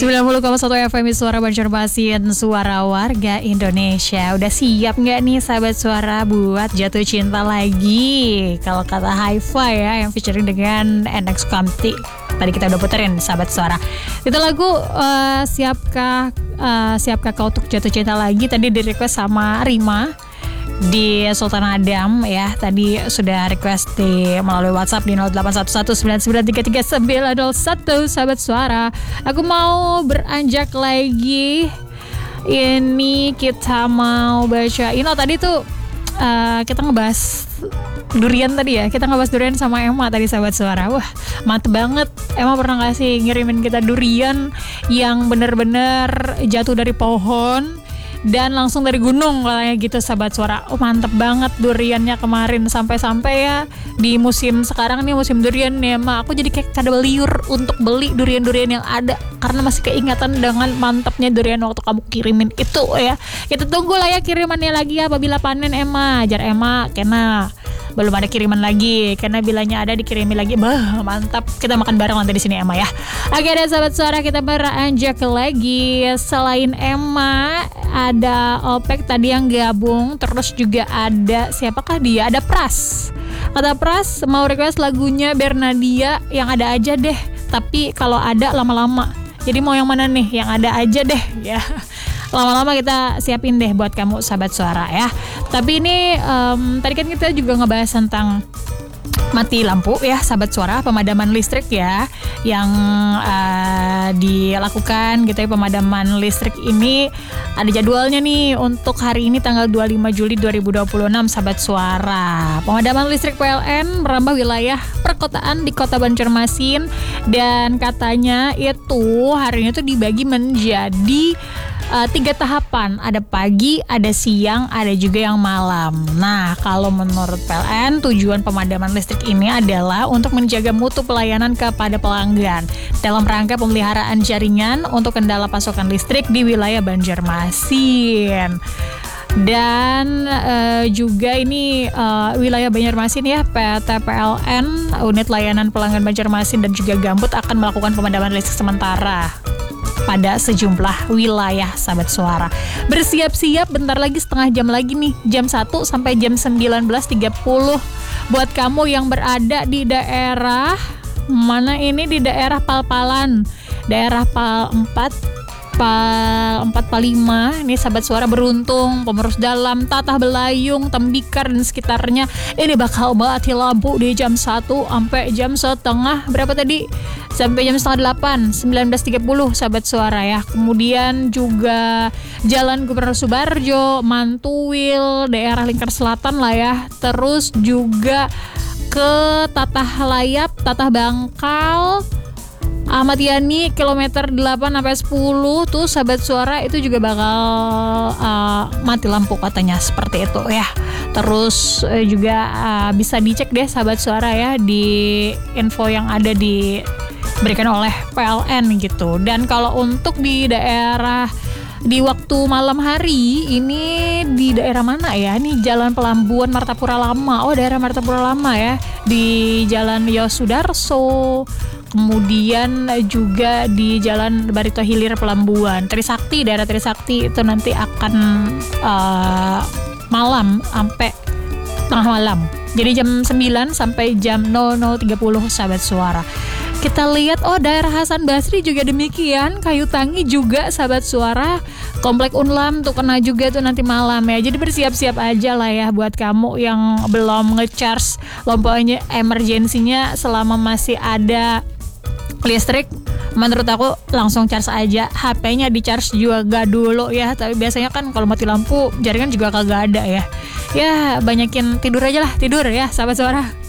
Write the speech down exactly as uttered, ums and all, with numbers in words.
sembilan puluh koma satu F M Suara Banjarmasin, suara warga Indonesia. Udah siap gak nih sahabat suara buat jatuh cinta lagi? Kalau kata Hi-Fi ya, yang featuring dengan N X Kamti, tadi kita udah puterin sahabat suara. Itu lagu uh, siapkah uh, siapkah kau untuk jatuh cinta lagi? Tadi di request sama Rima di Sultan Adam ya. Tadi sudah request di melalui WhatsApp di nol delapan satu satu sembilan sembilan tiga tiga sembilan nol satu sahabat suara. Aku mau beranjak lagi. Ini kita mau baca Ino tadi tuh uh, kita ngebahas durian tadi ya. Kita ngebahas durian sama Emma tadi sahabat suara. Wah, mantep banget. Emma pernah kasih ngirimin kita durian yang bener-bener jatuh dari pohon dan langsung dari gunung kayak gitu sahabat suara. Oh mantep banget duriannya kemarin. Sampai-sampai ya di musim sekarang nih, musim durian nih Mak, aku jadi kayak kada beliur untuk beli durian-durian yang ada, karena masih keingatan dengan mantapnya durian waktu kamu kirimin itu ya. Kita tunggu lah ya kirimannya lagi ya apabila panen Emma. Jar Emma kena belum ada kiriman lagi, karena bilanya ada dikirimin lagi. Bah, mantap. Kita makan bareng nanti di sini Emma ya. Oke deh sahabat suara, kita beranjak lagi. Selain Emma, ada Opek tadi yang gabung, terus juga ada siapakah dia? Ada Pras. Kata Pras mau request lagunya Bernadia yang ada aja deh. Tapi kalau ada lama-lama. Jadi mau yang mana nih? Yang ada aja deh ya. Lama-lama kita siapin deh buat kamu sahabat suara ya. Tapi ini um, tadi kan kita juga ngebahas tentang mati lampu ya sahabat suara, pemadaman listrik ya yang uh, dilakukan gitu ya. Pemadaman listrik ini ada jadwalnya nih untuk hari ini tanggal dua puluh lima Juli dua ribu dua puluh enam sahabat suara. Pemadaman listrik P L N merambah wilayah perkotaan di Kota Banjarmasin, dan katanya itu hari ini tuh dibagi menjadi Uh, tiga tahapan, ada pagi, ada siang, ada juga yang malam. Nah, kalau menurut P L N, tujuan pemadaman listrik ini adalah untuk menjaga mutu pelayanan kepada pelanggan dalam rangka pemeliharaan jaringan untuk kendala pasokan listrik di wilayah Banjarmasin. Dan uh, juga ini uh, wilayah Banjarmasin ya, P T P L N, Unit Layanan Pelanggan Banjarmasin dan juga Gambut akan melakukan pemadaman listrik sementara pada sejumlah wilayah sahabat suara. Bersiap-siap bentar lagi, setengah jam lagi nih, jam satu sampai jam sembilan belas tiga puluh. Buat kamu yang berada di daerah mana ini, di daerah Pal-Palan, daerah Pal empat, Pal empat, Pal lima, ini sahabat suara beruntung, Pemerus Dalam, Tatah Belayung, Tembikar dan sekitarnya ini bakal mati lampu di jam satu sampai jam setengah berapa tadi? Sampai jam setengah delapan, sembilan belas tiga puluh sahabat suara ya. Kemudian juga Jalan Gubernur Subarjo, Mantuil, daerah Lingkar Selatan lah ya. Terus juga ke Tatah Layap, Tatah Bangkal, Ahmad Yani kilometer delapan sampai sepuluh tuh sahabat suara, itu juga bakal uh, mati lampu katanya seperti itu ya. Terus uh, juga uh, bisa dicek deh sahabat suara ya di info yang ada di berikan oleh P L N gitu. Dan kalau untuk di daerah di waktu malam hari ini di daerah mana ya? Ini Jalan Pelambuan Martapura Lama. Oh, daerah Martapura Lama ya. Di Jalan Yosudarso. Kemudian juga di Jalan Barito Hilir Pelambuan. Trisakti, daerah Trisakti itu nanti akan uh, malam sampai tengah malam. Jadi jam sembilan sampai jam nol nol tiga puluh sahabat suara. Kita lihat, oh daerah Hasan Basri juga demikian, Kayu Tangi juga sahabat suara, Komplek Unlam tuh kena juga tuh nanti malam ya. Jadi bersiap-siap aja lah ya buat kamu yang belum nge-charge lompoknya emergensinya selama masih ada listrik. Menurut aku langsung charge aja, H P-nya di charge juga dulu ya. Tapi biasanya kan kalau mati lampu jaringan juga kagak ada ya. Ya banyakin tidur aja lah, tidur ya sahabat suara.